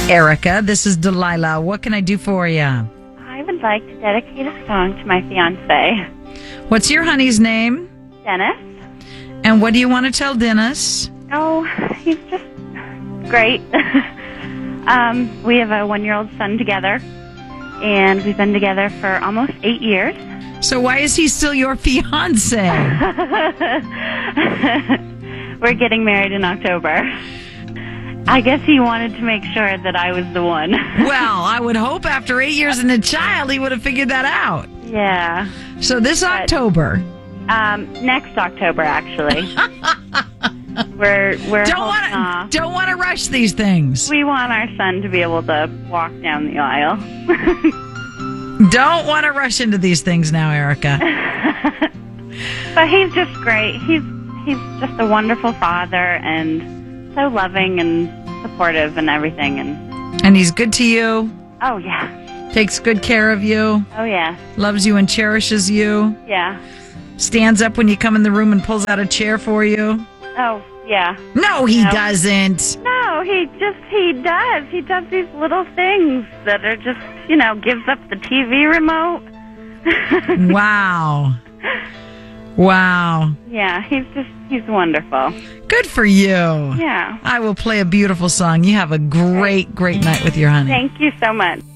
Erica, this is Delilah. What can I do for you? I would like to dedicate a song to my fiance, What's your honey's name? Dennis. And what do you want to tell Dennis? Oh, he's just great. We have a 1-year-old son together, and we've been together for almost 8 years. So why is he still your fiance? We're getting married in October. I guess he wanted to make sure that I was the one. Well, I would hope after 8 years and a child, he would have figured that out. Yeah. So this October. Next October, actually. We're Don't want to rush these things. We want our son to be able to walk down the aisle. Don't want to rush into these things now, Erica. But he's just great. He's just a wonderful father and so loving and supportive and everything. And he's good to you. Oh, yeah. Takes good care of you. Oh, yeah. Loves you and cherishes you. Yeah. Stands up when you come in the room and pulls out a chair for you. Oh, yeah. No, he doesn't. No, he does. He does these little things that are just, gives up the TV remote. Wow. Wow. Yeah, he's wonderful. Good for you. Yeah. I will play a beautiful song. You have a great, great night with your honey. Thank you so much.